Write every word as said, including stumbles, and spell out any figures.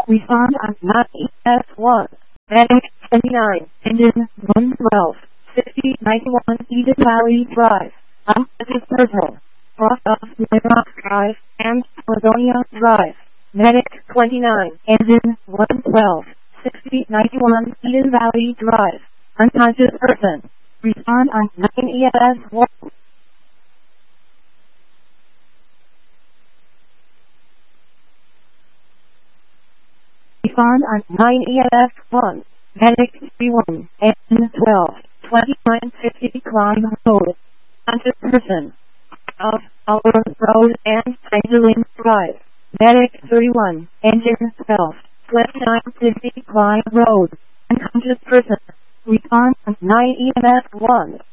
Respond on nine E S one. Medic twenty-nine. Engine one twelve. sixty ninety-one Eden Valley Drive. Unconscious person. Off of Lyrock Drive and Caledonia Drive. Medic twenty-nine. Engine one twelve. sixty ninety-one Eden Valley Drive. Unconscious person. Respond on nine E S one. Respond on nine E S one. Medic thirty-one. Engine twelve. twenty-nine fifty Climb Road. Unconscious person. Of our Road and Angeline Drive. Medic thirty-one. Engine twelve. twenty-nine fifty Climb Road. Unconscious person. Respond on nine E M S one.